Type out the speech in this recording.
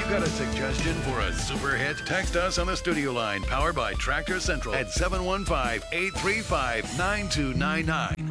Got a suggestion for a super hit? Text us on the studio line powered by Tractor Central at 715-835-9299.